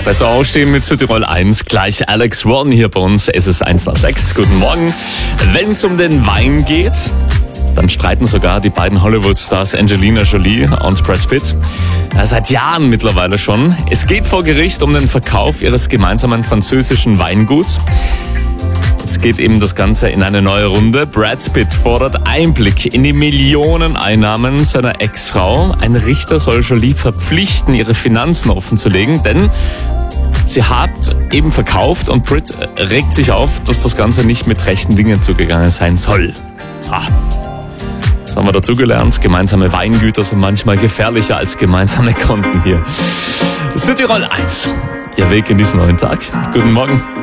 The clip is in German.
Besser aufstehen mit Südtirol 1. Gleich Alex Warren hier bei uns. Es ist 1 nach 6. Guten Morgen. Wenn es um den Wein geht, dann streiten sogar die beiden Hollywood-Stars Angelina Jolie und Brad Pitt. Seit Jahren mittlerweile schon. Es geht vor Gericht um den Verkauf ihres gemeinsamen französischen Weinguts. Jetzt geht eben das Ganze in eine neue Runde. Brad Pitt fordert Einblick in die Millioneneinnahmen seiner Ex-Frau. Ein Richter soll Jolie verpflichten, ihre Finanzen offenzulegen, denn sie hat eben verkauft und Pitt regt sich auf, dass das Ganze nicht mit rechten Dingen zugegangen sein soll. Das haben wir dazugelernt. Gemeinsame Weingüter sind manchmal gefährlicher als gemeinsame Konten hier. Südtirol 1. Ihr Weg in diesen neuen Tag. Guten Morgen.